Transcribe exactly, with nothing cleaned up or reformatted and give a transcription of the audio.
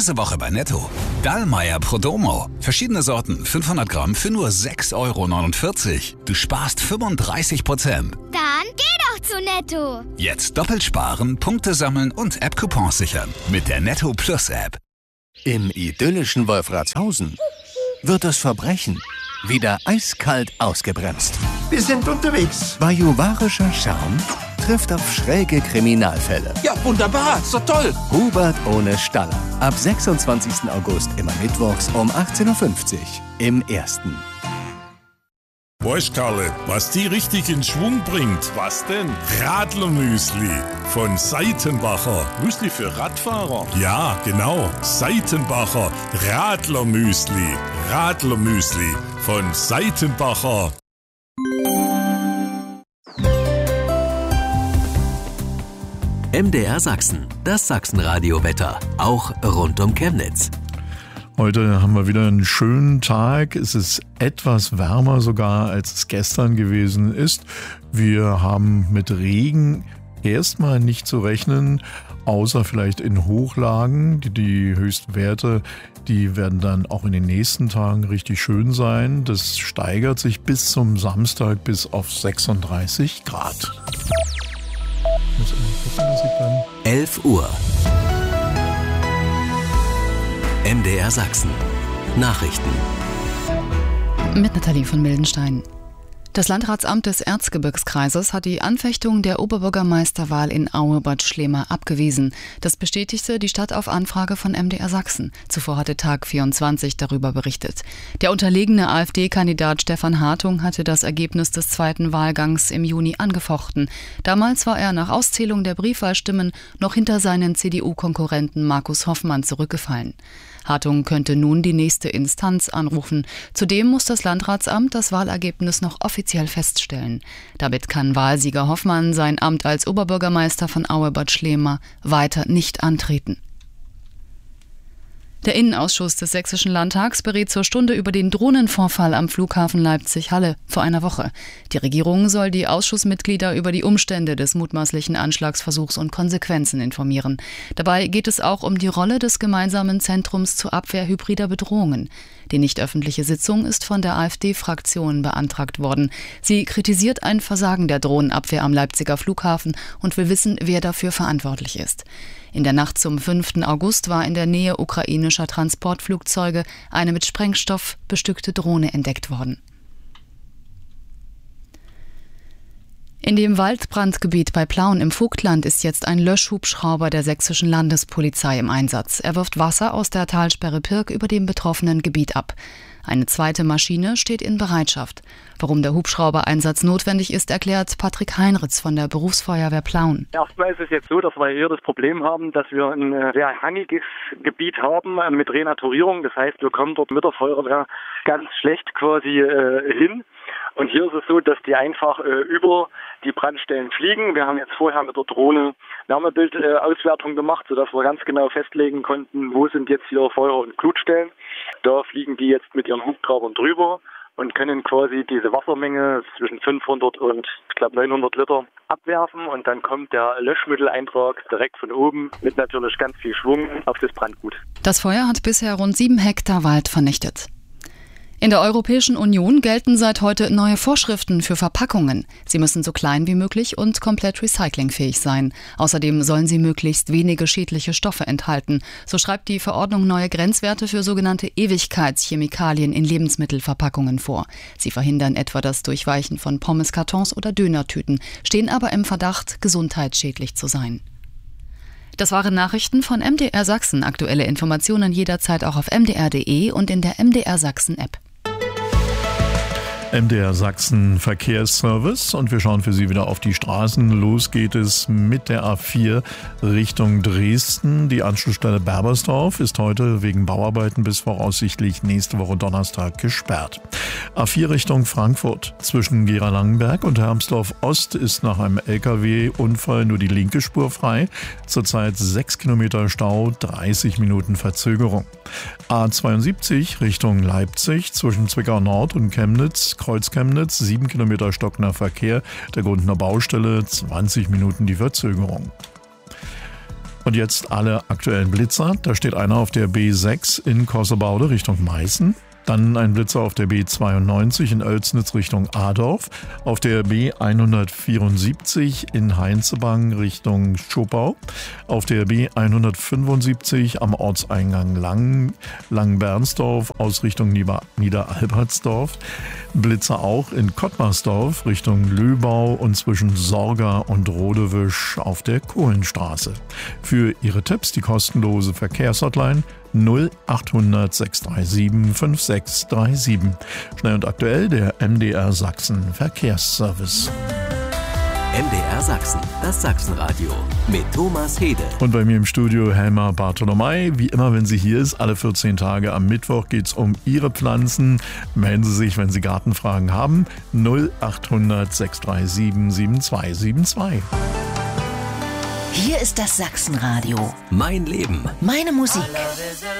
Diese Woche bei Netto. Dallmayr Prodomo. Verschiedene Sorten, fünfhundert Gramm für nur sechs Euro neunundvierzig. Du sparst fünfunddreißig Prozent. Dann geh doch zu Netto. Jetzt doppelt sparen, Punkte sammeln und App-Coupons sichern. Mit der Netto Plus App. Im idyllischen Wolfratshausen wird das Verbrechen wieder eiskalt ausgebremst. Wir sind unterwegs. Bajuwarischer Charme trifft auf schräge Kriminalfälle. Ja, wunderbar, ist doch toll. Hubert ohne Staller. Ab sechsundzwanzigsten August immer mittwochs um achtzehn Uhr fünfzig im Ersten. Weißt, Karle, was die richtig in Schwung bringt? Was denn? Radlermüsli von Seitenbacher. Müsli für Radfahrer? Ja, genau. Seitenbacher Radlermüsli. Radlermüsli von Seitenbacher. M D R Sachsen, das Sachsenradio-Wetter, auch rund um Chemnitz. Heute haben wir wieder einen schönen Tag. Es ist etwas wärmer sogar, als es gestern gewesen ist. Wir haben mit Regen erstmal nicht zu rechnen, außer vielleicht in Hochlagen. Die, die Höchstwerte, die werden dann auch in den nächsten Tagen richtig schön sein. Das steigert sich bis zum Samstag bis auf sechsunddreißig Grad. Ich muss gucken, dass ich dann elf Uhr. M D R Sachsen. Nachrichten. Mit Nathalie von Mildenstein. Das Landratsamt des Erzgebirgskreises hat die Anfechtung der Oberbürgermeisterwahl in Aue-Bad Schlema abgewiesen. Das bestätigte die Stadt auf Anfrage von M D R Sachsen. Zuvor hatte Tag vierundzwanzig darüber berichtet. Der unterlegene AfD-Kandidat Stefan Hartung hatte das Ergebnis des zweiten Wahlgangs im Juni angefochten. Damals war er nach Auszählung der Briefwahlstimmen noch hinter seinen C D U-Konkurrenten Markus Hoffmann zurückgefallen. Hartung könnte nun die nächste Instanz anrufen. Zudem muss das Landratsamt das Wahlergebnis noch offiziell feststellen. Damit kann Wahlsieger Hoffmann sein Amt als Oberbürgermeister von Aue-Bad Schlema weiter nicht antreten. Der Innenausschuss des Sächsischen Landtags beriet zur Stunde über den Drohnenvorfall am Flughafen Leipzig-Halle vor einer Woche. Die Regierung soll die Ausschussmitglieder über die Umstände des mutmaßlichen Anschlagsversuchs und Konsequenzen informieren. Dabei geht es auch um die Rolle des gemeinsamen Zentrums zur Abwehr hybrider Bedrohungen. Die nicht öffentliche Sitzung ist von der AfD-Fraktion beantragt worden. Sie kritisiert ein Versagen der Drohnenabwehr am Leipziger Flughafen und will wissen, wer dafür verantwortlich ist. In der Nacht zum fünften August war in der Nähe ukrainischer Transportflugzeuge eine mit Sprengstoff bestückte Drohne entdeckt worden. In dem Waldbrandgebiet bei Plauen im Vogtland ist jetzt ein Löschhubschrauber der sächsischen Landespolizei im Einsatz. Er wirft Wasser aus der Talsperre Pirk über dem betroffenen Gebiet ab. Eine zweite Maschine steht in Bereitschaft. Warum der Hubschraubereinsatz notwendig ist, erklärt Patrick Heinritz von der Berufsfeuerwehr Plauen. Erstmal ist es jetzt so, dass wir hier das Problem haben, dass wir ein sehr hangiges Gebiet haben mit Renaturierung. Das heißt, wir kommen dort mit der Feuerwehr ganz schlecht quasi äh, hin. Und hier ist es so, dass die einfach äh, über die Brandstellen fliegen. Wir haben jetzt vorher mit der Drohne Wärmebildauswertung äh, gemacht, sodass wir ganz genau festlegen konnten, wo sind jetzt hier Feuer- und Glutstellen. Da fliegen die jetzt mit ihren Hubschraubern drüber und können quasi diese Wassermenge zwischen fünfhundert und ich glaube neunhundert Liter abwerfen. Und dann kommt der Löschmitteleintrag direkt von oben mit natürlich ganz viel Schwung auf das Brandgut. Das Feuer hat bisher rund sieben Hektar Wald vernichtet. In der Europäischen Union gelten seit heute neue Vorschriften für Verpackungen. Sie müssen so klein wie möglich und komplett recyclingfähig sein. Außerdem sollen sie möglichst wenige schädliche Stoffe enthalten. So schreibt die Verordnung neue Grenzwerte für sogenannte Ewigkeitschemikalien in Lebensmittelverpackungen vor. Sie verhindern etwa das Durchweichen von Pommeskartons oder Dönertüten, stehen aber im Verdacht, gesundheitsschädlich zu sein. Das waren Nachrichten von M D R Sachsen. Aktuelle Informationen jederzeit auch auf m d r punkt d e und in der M D R Sachsen App. M D R Sachsen Verkehrsservice und wir schauen für Sie wieder auf die Straßen. Los geht es mit der A vier Richtung Dresden. Die Anschlussstelle Berbersdorf ist heute wegen Bauarbeiten bis voraussichtlich nächste Woche Donnerstag gesperrt. A vier Richtung Frankfurt. Zwischen Gera-Langenberg und Hermsdorf Ost ist nach einem L K W-Unfall nur die linke Spur frei. Zurzeit sechs Kilometer Stau, dreißig Minuten Verzögerung. A zweiundsiebzig Richtung Leipzig zwischen Zwickau Nord und Chemnitz. Kreuz Chemnitz, sieben Kilometer stockender Verkehr, der Grund einer Baustelle, zwanzig Minuten die Verzögerung. Und jetzt alle aktuellen Blitzer. Da steht einer auf der B sechs in Cossebaude Richtung Meißen. Dann ein Blitzer auf der B zweiundneunzig in Oelsnitz Richtung Adorf, auf der B hundertvierundsiebzig in Heinzebang Richtung Schopau, auf der B hundertfünfundsiebzig am Ortseingang Lang, Langbernsdorf aus Richtung Nieder- Niederalbertsdorf, Blitzer auch in Kottmarsdorf Richtung Löbau und zwischen Sorga und Rodewisch auf der Kohlenstraße. Für Ihre Tipps die kostenlose Verkehrshotline null achthundert sechs drei sieben fünf sechs drei sieben. Schnell und aktuell der M D R Sachsen Verkehrsservice. M D R Sachsen, das Sachsenradio mit Thomas Hede. Und bei mir im Studio Helma Bartolomei. Wie immer, wenn sie hier ist, alle vierzehn Tage am Mittwoch geht es um Ihre Pflanzen. Melden Sie sich, wenn Sie Gartenfragen haben. null achthundert sechs drei sieben sieben zwei sieben zwei. Hier ist das Sachsenradio. Mein Leben. Meine Musik.